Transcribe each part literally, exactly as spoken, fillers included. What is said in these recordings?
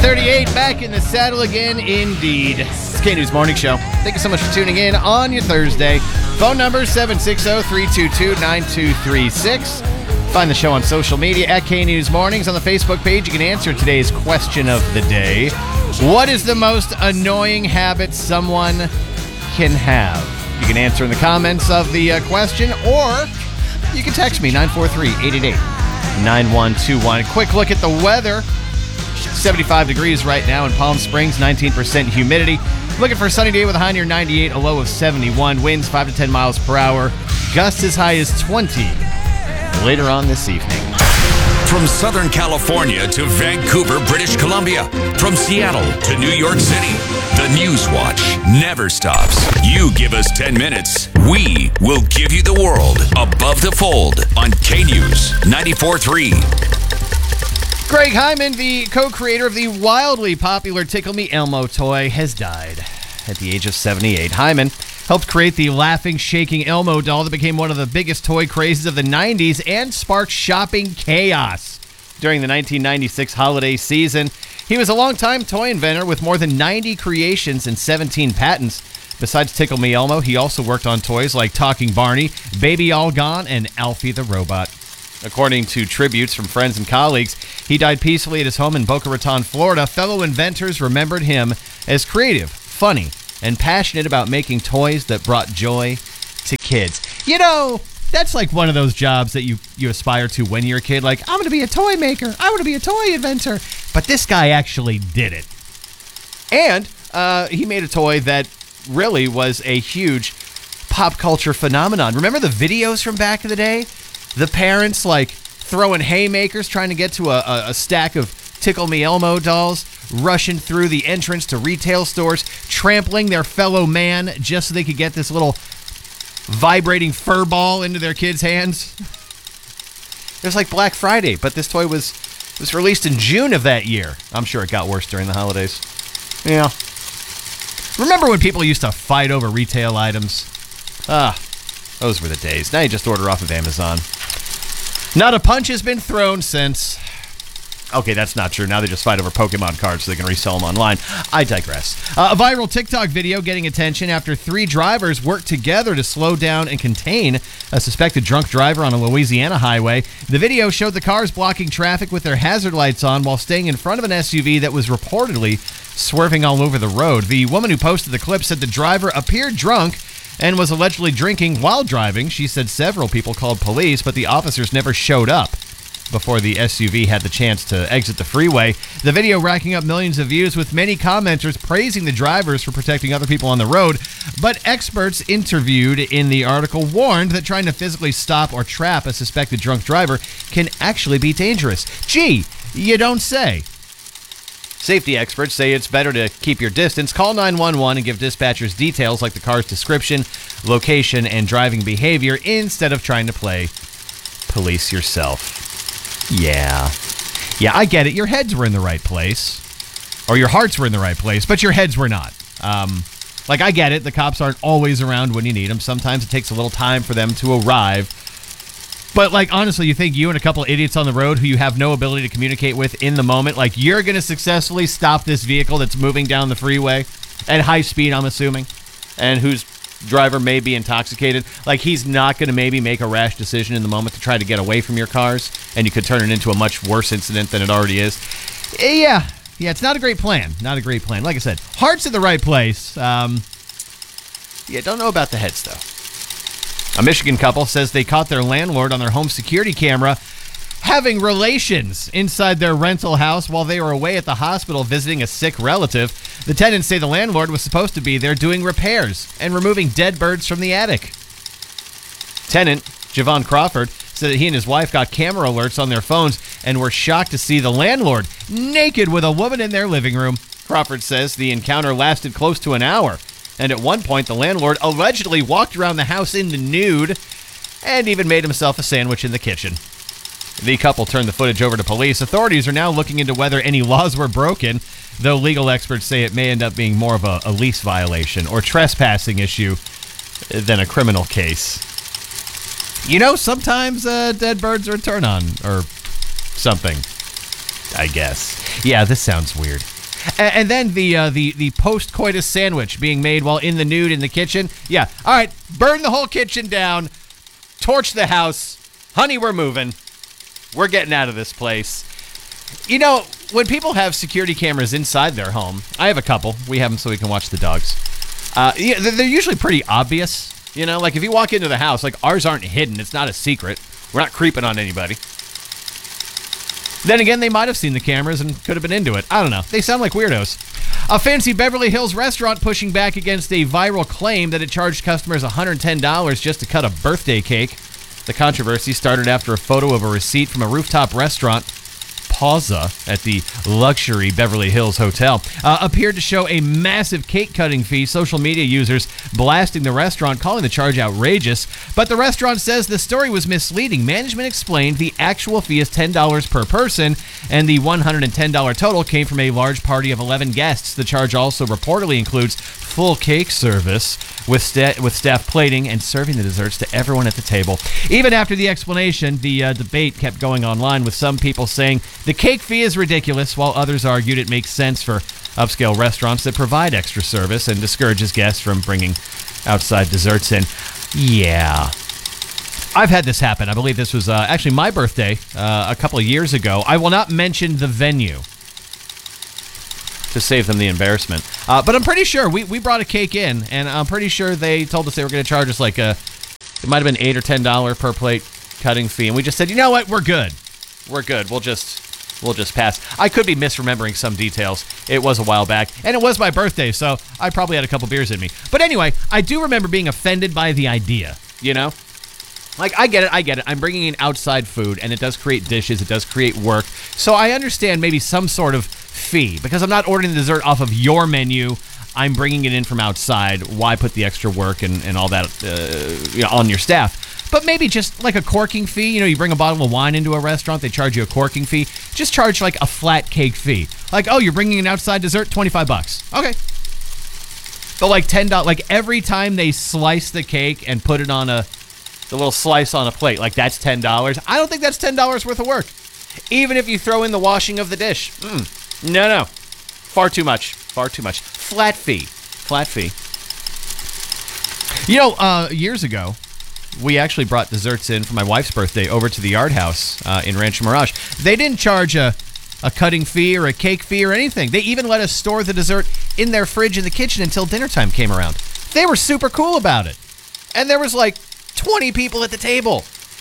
thirty-eight, back in the saddle again, indeed. It's K News Morning Show. Thank you so much for tuning in on your Thursday. Phone number seven six zero, three two two, nine two three six. Find the show on social media at K News Mornings. On the Facebook page, you can answer today's question of the day. What is the most annoying habit someone can have? You can answer in the comments of the uh, question, or you can text me, nine four three, eight eight eight, nine one two one. Quick look at the weather. seventy-five degrees right now in Palm Springs, nineteen percent humidity. Looking for a sunny day with a high near ninety-eight, a low of seventy-one. Winds five to ten miles per hour. Gusts as high as twenty later on this evening. From Southern California to Vancouver, British Columbia. From Seattle to New York City. The News Watch never stops. You give us ten minutes, we will give you the world. Above the Fold on K News ninety-four point three. Greg Hyman, the co-creator of the wildly popular Tickle Me Elmo toy, has died at the age of seventy-eight. Hyman helped create the laughing, shaking Elmo doll that became one of the biggest toy crazes of the nineties and sparked shopping chaos during the nineteen ninety-six holiday season. He was a longtime toy inventor with more than ninety creations and seventeen patents. Besides Tickle Me Elmo, he also worked on toys like Talking Barney, Baby All Gone, and Alfie the Robot. According to tributes from friends and colleagues, he died peacefully at his home in Boca Raton, Florida. Fellow inventors remembered him as creative, funny, and passionate about making toys that brought joy to kids. You know, that's like one of those jobs that you, you aspire to when you're a kid. Like, I'm going to be a toy maker. I want to be a toy inventor. But this guy actually did it. And uh, he made a toy that really was a huge pop culture phenomenon. Remember the videos from back in the day? The parents, like, throwing haymakers, trying to get to a, a, a stack of Tickle Me Elmo dolls, rushing through the entrance to retail stores, trampling their fellow man just so they could get this little vibrating fur ball into their kids' hands. It was like Black Friday, but this toy was was released in June of that year. I'm sure it got worse during the holidays. Yeah. Remember when people used to fight over retail items? Ah, those were the days. Now you just order off of Amazon. Not a punch has been thrown since... Okay, that's not true. Now they just fight over Pokemon cards so they can resell them online. I digress. Uh, a viral TikTok video getting attention after three drivers worked together to slow down and contain a suspected drunk driver on a Louisiana highway. The video showed the cars blocking traffic with their hazard lights on while staying in front of an S U V that was reportedly swerving all over the road. The woman who posted the clip said the driver appeared drunk and was allegedly drinking while driving. She said several people called police, but the officers never showed up before the S U V had the chance to exit the freeway. The video racking up millions of views, with many commenters praising the drivers for protecting other people on the road. But experts interviewed in the article warned that trying to physically stop or trap a suspected drunk driver can actually be dangerous. Gee, you don't say. Safety experts say it's better to keep your distance. Call nine one one and give dispatchers details like the car's description, location, and driving behavior instead of trying to play police yourself. Yeah. Yeah, I get it. Your heads were in the right place. Or your hearts were in the right place, but your heads were not. Um, like, I get it. The cops aren't always around when you need them. Sometimes it takes a little time for them to arrive. But, like, honestly, you think you and a couple idiots on the road who you have no ability to communicate with in the moment, like, you're going to successfully stop this vehicle that's moving down the freeway at high speed, I'm assuming, and whose driver may be intoxicated. Like, he's not going to maybe make a rash decision in the moment to try to get away from your cars, and you could turn it into a much worse incident than it already is. Yeah, yeah, it's not a great plan. Not a great plan. Like I said, heart's in the right place. Um, yeah, don't know about the heads, though. A Michigan couple says they caught their landlord on their home security camera having relations inside their rental house while they were away at the hospital visiting a sick relative. The tenants say the landlord was supposed to be there doing repairs and removing dead birds from the attic. Tenant, Javon Crawford, said that he and his wife got camera alerts on their phones and were shocked to see the landlord naked with a woman in their living room. Crawford says the encounter lasted close to an hour, and at one point the landlord allegedly walked around the house in the nude and even made himself a sandwich in the kitchen. The couple turned the footage over to police. Authorities are now looking into whether any laws were broken, though legal experts say it may end up being more of a, a lease violation or trespassing issue than a criminal case. You know, sometimes uh, dead birds are a turn-on or something, I guess. Yeah, this sounds weird. And, and then the uh, the the post coitus sandwich being made while in the nude in the kitchen. Yeah, all right, burn the whole kitchen down, torch the house, honey. We're moving. We're getting out of this place. You know, when people have security cameras inside their home, I have a couple. We have them so we can watch the dogs. Uh, yeah, they're usually pretty obvious. You know, like if you walk into the house, like ours aren't hidden. It's not a secret. We're not creeping on anybody. Then again, they might have seen the cameras and could have been into it. I don't know. They sound like weirdos. A fancy Beverly Hills restaurant pushing back against a viral claim that it charged customers one hundred ten dollars just to cut a birthday cake. The controversy started after a photo of a receipt from a rooftop restaurant, Pausa, at the luxury Beverly Hills Hotel, uh, appeared to show a massive cake cutting fee. Social media users blasting the restaurant, calling the charge outrageous. But the restaurant says the story was misleading. Management explained the actual fee is ten dollars per person, and the one hundred ten dollars total came from a large party of eleven guests. The charge also reportedly includes full cake service with, sta- with staff plating and serving the desserts to everyone at the table. Even after the explanation, the uh, debate kept going online, with some people saying the cake fee is ridiculous, while others argued it makes sense for upscale restaurants that provide extra service and discourages guests from bringing outside desserts in. Yeah. I've had this happen. I believe this was uh, actually my birthday uh, a couple of years ago. I will not mention the venue to save them the embarrassment. Uh, but I'm pretty sure we, we brought a cake in, and I'm pretty sure they told us they were going to charge us like a, it might have been eight or ten dollars per plate cutting fee. And we just said, you know what, we're good. We're good. We'll just, we'll just pass. I could be misremembering some details. It was a while back, and it was my birthday, so I probably had a couple beers in me. But anyway, I do remember being offended by the idea, you know? Like, I get it, I get it. I'm bringing in outside food, and it does create dishes, it does create work. So I understand maybe some sort of fee, because I'm not ordering the dessert off of your menu. I'm bringing it in from outside. Why put the extra work and, and all that uh, you know, on your staff? But maybe just like a corking fee. You know, you bring a bottle of wine into a restaurant, they charge you a corking fee. Just charge like a flat cake fee. Like, oh, you're bringing an outside dessert, twenty-five bucks. Okay. But like ten dollars, like every time they slice the cake and put it on a, the little slice on a plate, like that's ten dollars. I don't think that's ten dollars worth of work. Even if you throw in the washing of the dish. Mm. No, no. Far too much. Far too much. Flat fee. Flat fee. You know, uh, years ago, we actually brought desserts in for my wife's birthday over to the Yard House uh, in Rancho Mirage. They didn't charge a, a cutting fee or a cake fee or anything. They even let us store the dessert in their fridge in the kitchen until dinner time came around. They were super cool about it. And there was like twenty people at the table.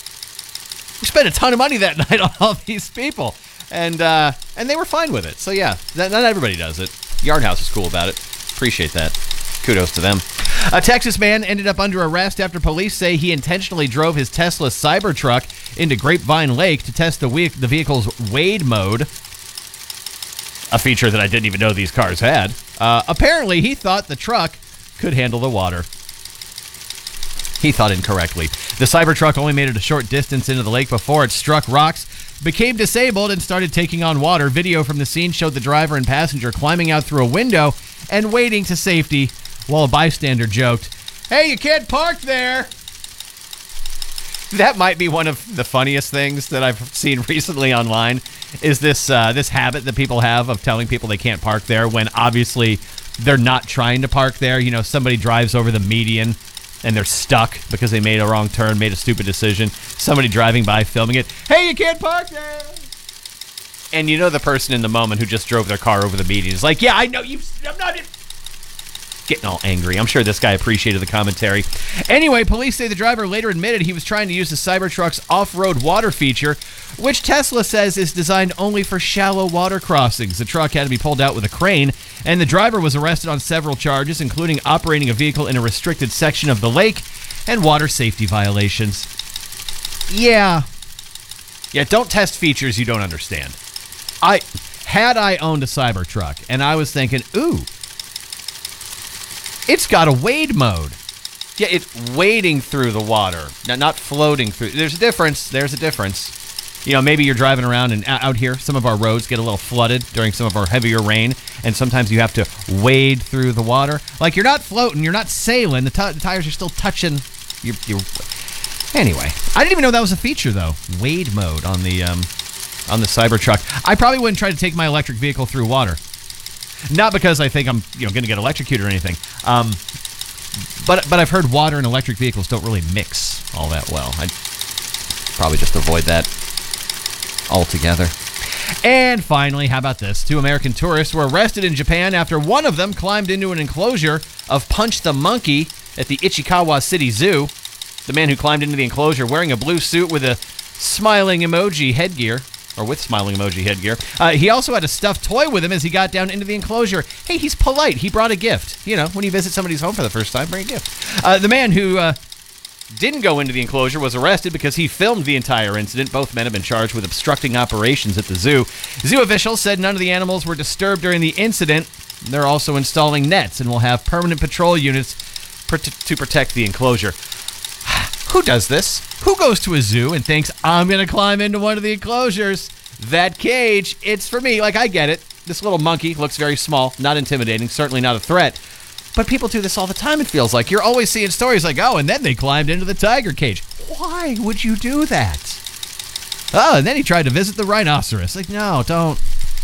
We spent a ton of money that night on all these people. And uh, and they were fine with it. So yeah, not, not everybody does it. Yard House is cool about it. Appreciate that. Kudos to them. A Texas man ended up under arrest after police say he intentionally drove his Tesla Cybertruck into Grapevine Lake to test the, we- the vehicle's wade mode, a feature that I didn't even know these cars had. Uh, apparently, he thought the truck could handle the water. He thought incorrectly. The Cybertruck only made it a short distance into the lake before it struck rocks, became disabled, and started taking on water. Video from the scene showed the driver and passenger climbing out through a window and wading to safety, while a bystander joked, "Hey, you can't park there." That might be one of the funniest things that I've seen recently online, is this uh, this habit that people have of telling people they can't park there when obviously they're not trying to park there. You know, somebody drives over the median and they're stuck because they made a wrong turn, made a stupid decision. Somebody driving by filming it. "Hey, you can't park there." And you know the person in the moment who just drove their car over the median is like, "Yeah, I know you. I'm not in." Getting all angry. I'm sure this guy appreciated the commentary. Anyway, police say the driver later admitted he was trying to use the Cybertruck's off-road water feature, which Tesla says is designed only for shallow water crossings. The truck had to be pulled out with a crane, and the driver was arrested on several charges, including operating a vehicle in a restricted section of the lake and water safety violations. Yeah. Yeah, don't test features you don't understand. I had I owned a Cybertruck, and I was thinking, ooh, it's got a wade mode. Yeah, it's wading through the water, not, not floating through. There's a difference. There's a difference. You know, maybe you're driving around, and out here, some of our roads get a little flooded during some of our heavier rain, and sometimes you have to wade through the water. Like, you're not floating, you're not sailing. The, t- the tires are still touching your, your... Anyway, I didn't even know that was a feature, though. Wade mode on the um, on the Cybertruck. I probably wouldn't try to take my electric vehicle through water. Not because I think I'm you know going to get electrocuted or anything. Um, but but I've heard water and electric vehicles don't really mix all that well. I'd probably just avoid that altogether. And finally, how about this? Two American tourists were arrested in Japan after one of them climbed into an enclosure of Punch the Monkey at the Ichikawa City Zoo. The man who climbed into the enclosure wearing a blue suit with a smiling emoji headgear, or with smiling emoji headgear. Uh, he also had a stuffed toy with him as he got down into the enclosure. Hey, he's polite. He brought a gift. You know, when you visit somebody's home for the first time, bring a gift. Uh, the man who uh, didn't go into the enclosure was arrested because he filmed the entire incident. Both men have been charged with obstructing operations at the zoo. Zoo officials said none of the animals were disturbed during the incident. They're also installing nets and will have permanent patrol units pr- to protect the enclosure. Who does this? Who goes to a zoo and thinks, I'm going to climb into one of the enclosures? That cage, it's for me. Like, I get it. This little monkey looks very small, not intimidating, certainly not a threat. But people do this all the time, it feels like. You're always seeing stories like, oh, and then they climbed into the tiger cage. Why would you do that? Oh, and then he tried to visit the rhinoceros. Like, no, don't.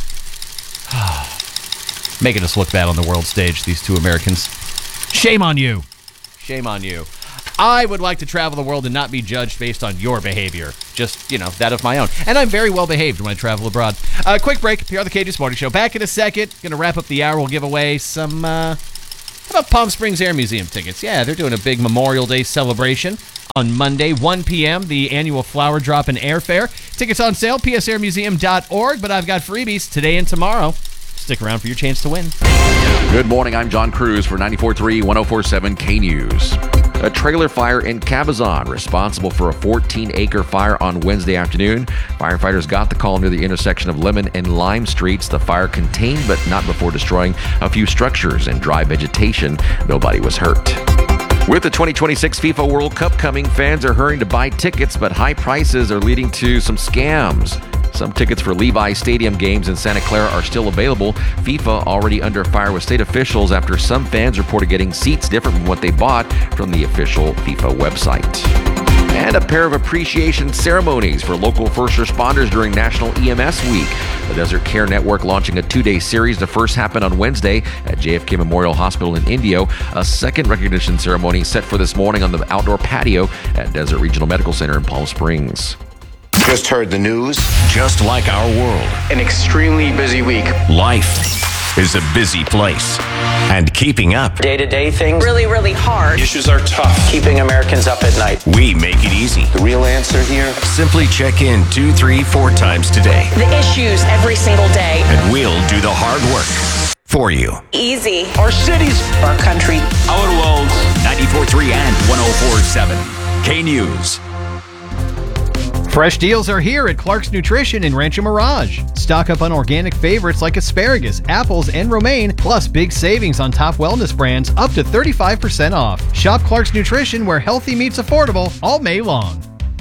Making us look bad on the world stage, these two Americans. Shame on you. Shame on you. I would like to travel the world and not be judged based on your behavior. Just, you know, that of my own. And I'm very well behaved when I travel abroad. Uh, quick break. Here are the Cages Morning Show. Back in a second. Going to wrap up the hour. We'll give away some, uh, how about Palm Springs Air Museum tickets? Yeah, they're doing a big Memorial Day celebration on Monday, one p.m., the annual Flower Drop and Airfare. Tickets on sale, p s air museum dot org. But I've got freebies today and tomorrow. Stick around for your chance to win. Good morning. I'm John Cruz for ninety-four point three, ten forty-seven K News. A trailer fire in Cabazon, responsible for a fourteen-acre fire on Wednesday afternoon. Firefighters got the call near the intersection of Lemon and Lime Streets. The fire contained, but not before destroying a few structures and dry vegetation. Nobody was hurt. With the twenty twenty-six FIFA World Cup coming, fans are hurrying to buy tickets, but high prices are leading to some scams. Some tickets for Levi Stadium games in Santa Clara are still available. FIFA already under fire with state officials after some fans reported getting seats different from what they bought from the official FIFA website. And a pair of appreciation ceremonies for local first responders during National E M S Week. The Desert Care Network launching a two-day series. The first happened on Wednesday at J F K Memorial Hospital in Indio. A second recognition ceremony set for this morning on the outdoor patio at Desert Regional Medical Center in Palm Springs. Just heard the news. Just like our world, An extremely busy week. life is a busy place. And keeping up, Day-to-day things, really, really hard. Issues are tough. keeping Americans up at night. we make it easy. The real answer here? Simply check in two, three, four times today, The issues every single day. and we'll do the hard work for you. Easy. Our cities, our country. Our world, ninety-four point three and ten forty-seven K News. Fresh deals are here at Clark's Nutrition in Rancho Mirage. Stock up on organic favorites like asparagus, apples, and romaine, plus big savings on top wellness brands up to thirty-five percent off. Shop Clark's Nutrition where healthy meat's affordable all May long.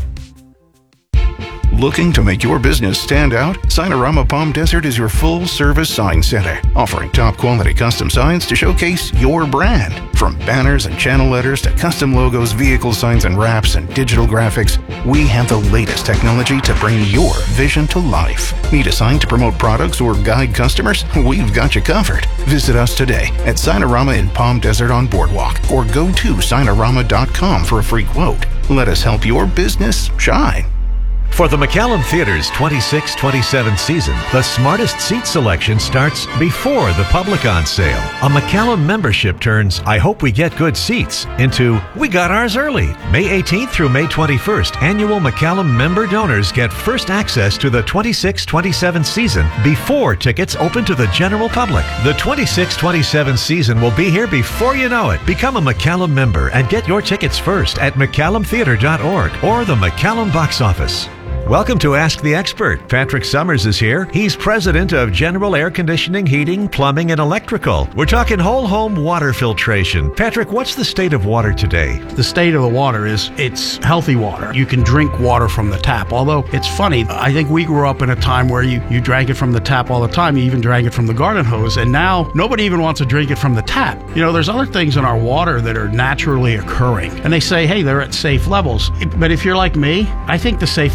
Looking to make your business stand out? Signorama Palm Desert is your full-service sign center, offering top-quality custom signs to showcase your brand. From banners and channel letters to custom logos, vehicle signs and wraps, and digital graphics, we have the latest technology to bring your vision to life. Need a sign to promote products or guide customers? We've got you covered. Visit us today at Signorama in Palm Desert on Boardwalk, or go to signorama dot com for a free quote. Let us help your business shine. For the McCallum Theater's twenty-six twenty-seven season, the smartest seat selection starts before the public on sale. A McCallum membership turns "I hope we get good seats" into "We got ours early." May eighteenth through May twenty-first, annual McCallum member donors get first access to the twenty-six twenty-seven season before tickets open to the general public. The twenty-six twenty-seven season will be here before you know it. Become a McCallum member and get your tickets first at mccallum theater dot org or the McCallum box office. Welcome to Ask the Expert. Patrick Summers is here. He's president of General Air Conditioning, Heating, Plumbing, and Electrical. We're talking whole home water filtration. Patrick, what's the state of water today? The state of the water is it's healthy water. You can drink water from the tap. Although it's funny, I think we grew up in a time where you, you drank it from the tap all the time. You even drank it from the garden hose. And now nobody even wants to drink it from the tap. You know, there's other things in our water that are naturally occurring. And they say, hey, they're at safe levels. But if you're like me, I think the safe level is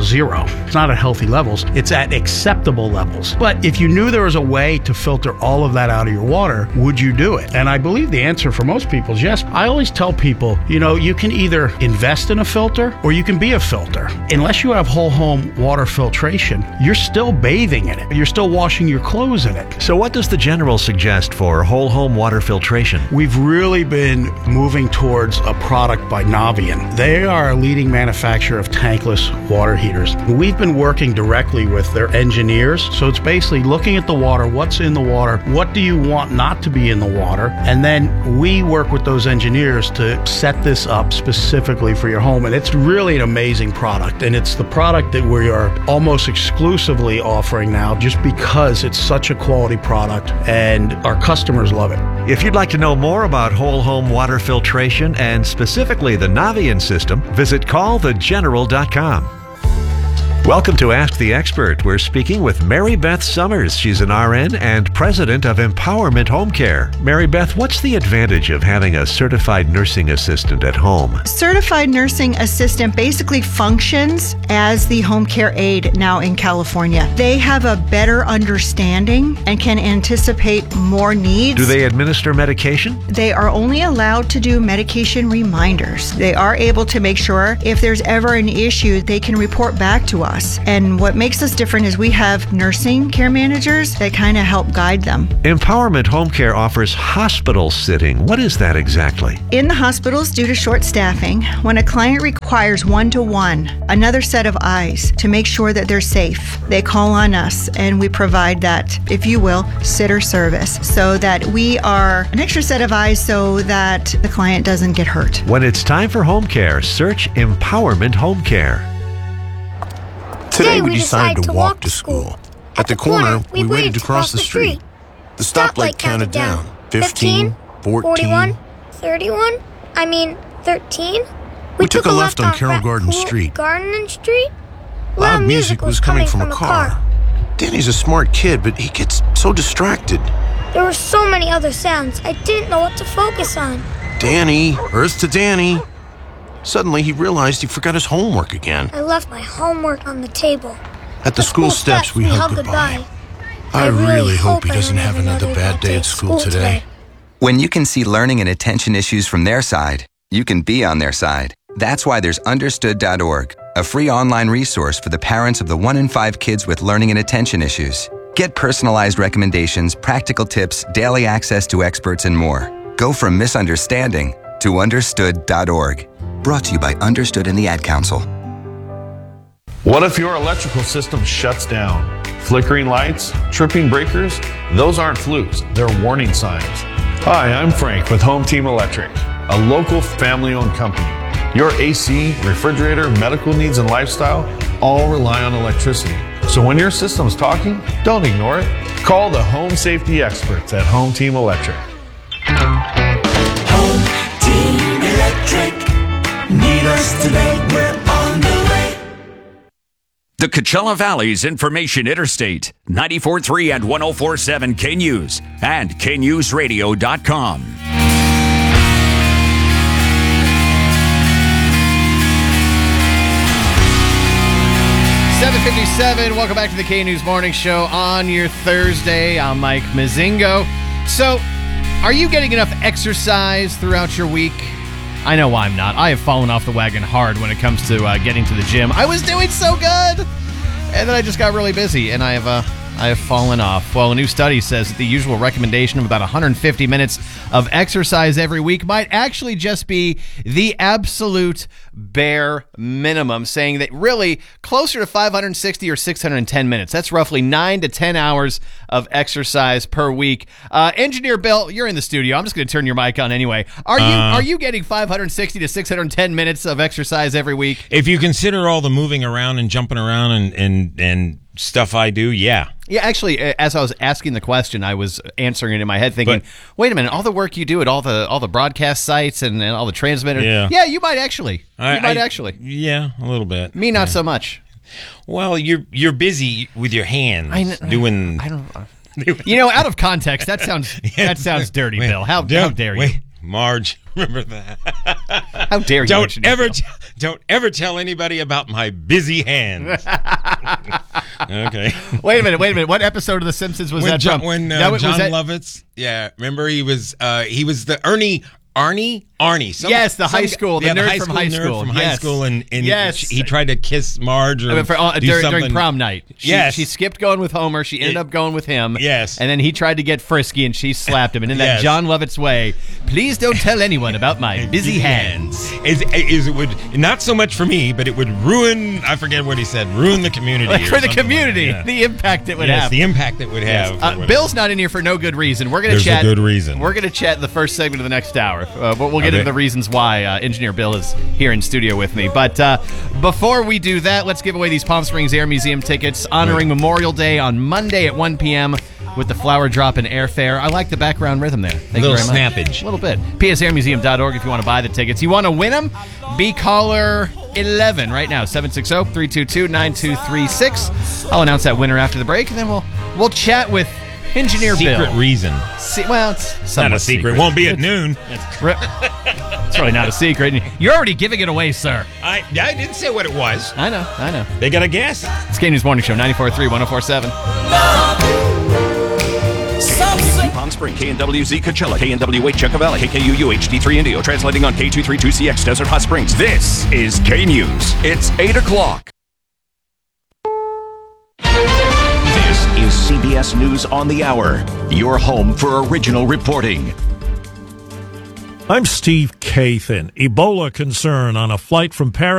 zero. It's not at healthy levels. It's at acceptable levels. But if you knew there was a way to filter all of that out of your water, would you do it? And I believe the answer for most people is yes. I always tell people, you know, you can either invest in a filter or you can be a filter. Unless you have whole home water filtration, you're still bathing in it. You're still washing your clothes in it. So what does the General suggest for whole home water filtration? We've really been moving towards a product by Navian. They are a leading manufacturer of tankless water heaters. We've been working directly with their engineers. So it's basically looking at the water, what's in the water, what do you want not to be in the water, and then we work with those engineers to set this up specifically for your home. And it's really an amazing product. And it's the product that we are almost exclusively offering now just because it's such a quality product and our customers love it. If you'd like to know more about whole home water filtration and specifically the Navian system, visit call the general dot com. Welcome to Ask the Expert. We're speaking with Mary Beth Summers. She's an R N and president of Empowerment Home Care. Mary Beth, what's the advantage of having a certified nursing assistant at home? Certified nursing assistant basically functions as the home care aide now in California. They have a better understanding and can anticipate more needs. Do they administer medication? They are only allowed to do medication reminders. They are able to make sure if there's ever an issue, they can report back to us. And what makes us different is we have nursing care managers that kind of help guide them. Empowerment Home Care offers hospital sitting. What is that exactly? In the hospitals, due to short staffing, when a client requires one-to-one, another set of eyes to make sure that they're safe, they call on us and we provide that, if you will, sitter service so that we are an extra set of eyes so that the client doesn't get hurt. When it's time for home care, search Empowerment Home Care. Today we decided to walk to school. At the corner, we waited to cross the street. The stoplight counted down. fifteen, fourteen, thirty-one, I mean thirteen. We took a left on Carroll Garden Street. Garden Street? Loud music was coming from a car. Danny's a smart kid, but he gets so distracted. There were so many other sounds, I didn't know what to focus on. Danny, Earth to Danny. Suddenly, he realized he forgot his homework again. I left my homework on the table. At the school steps, we hugged goodbye. I really hope he doesn't have another bad day at school today. When you can see learning and attention issues from their side, you can be on their side. That's why there's understood dot org, a free online resource for the parents of the one in five kids with learning and attention issues. Get personalized recommendations, practical tips, daily access to experts, and more. Go from misunderstanding to understood dot org. Brought to you by Understood and the Ad Council. What if your electrical system shuts down? Flickering lights, tripping breakers, those aren't flukes, they're warning signs. Hi, I'm Frank with Home Team Electric, a local family-owned company. Your A C, refrigerator, medical needs, and lifestyle all rely on electricity. So when your system's talking, don't ignore it. Call the home safety experts at Home Team Electric. Home Team Electric. Need us today, we're on the way. The Coachella Valley's Information Interstate, ninety-four point three and one oh four point seven K News and K News Radio dot com. seven fifty-seven, welcome back to the K News Morning Show on your Thursday. I'm Mike Mazingo. So, are you getting enough exercise throughout your week? I know I'm not. I have fallen off the wagon hard when it comes to uh, getting to the gym. I was doing so good, and then I just got really busy, and I have uh, I have fallen off. Well, a new study says that the usual recommendation of about one hundred fifty minutes of exercise every week might actually just be the absolute bare minimum, saying that really closer to five hundred sixty or six hundred ten minutes. That's roughly nine to ten hours of exercise per week. Uh, Engineer Bill, you're in the studio. I'm just going to turn your mic on anyway. Are you uh, are you getting five hundred sixty to six hundred ten minutes of exercise every week? If you consider all the moving around and jumping around and and, and stuff I do, yeah. Yeah, actually, as I was asking the question, I was answering it in my head thinking, but, wait a minute, all the work you do at all the all the broadcast sites and, and all the transmitters, yeah. yeah, you might actually. I, you might I, actually. Yeah, a little bit. Me, not yeah. so much. Well, you're you're busy with your hands I know, doing... I don't You know, out of context, that sounds yeah. that sounds dirty, wait, Bill. How, how dare you? Wait, Marge, remember that? How dare you? Don't ever, t- don't ever tell anybody about my busy hands. Okay. Wait a minute. Wait a minute. What episode of The Simpsons was when that John, from? When uh, that, was John that, Lovitz, yeah, remember he was uh, he was the Ernie. Arnie? Arnie. Some, yes, the some, high school, the yeah, nerd high from school high nerd school. from yes. high school, and, and yes. he, he tried to kiss Marge or I mean, for, uh, do during, something. during prom night. She, yes. She skipped going with Homer. She ended it, up going with him. Yes. And then he tried to get frisky, and she slapped him. And in that yes. John Lovitz way, please don't tell anyone about my busy hands. Is, is it would not so much for me, but it would ruin, I forget what he said, ruin the community. Like for the like community, that. the impact it would yes, have. the impact it would yes. have. Uh, Bill's not in here for no good reason. We're going to There's chat. a good reason. We're going to chat in the first segment of the next hour. Uh, but we'll get okay. into the reasons why uh, Engineer Bill is here in studio with me. But uh, before we do that, let's give away these Palm Springs Air Museum tickets honoring right. Memorial Day on Monday at one p.m. with the flower drop and airfare. I like the background rhythm there. Thank a little you very much. snappage. A little bit. p s air museum dot org if you want to buy the tickets. You want to win them? Be caller eleven right now, seven six zero, three two two, nine two three six. I'll announce that winner after the break, and then we'll we'll chat with Engineer secret Bill. Secret reason. See, well, it's not a secret. secret. It won't be at noon. It's, it's really not a secret. You're already giving it away, sir. I I didn't say what it was. I know, I know. They got to guess. It's K News Morning Show, ninety-four point three, one oh four point seven. Palm Spring, K N W Z Coachella, K N W H Yucca Valley, K K U U H D three Indio, translating on K two thirty-two C X Desert Hot Springs. This is K News. It's eight o'clock. This is C B S News on the Hour, your home for original reporting. I'm Steve Kathan. Ebola concern on a flight from Paris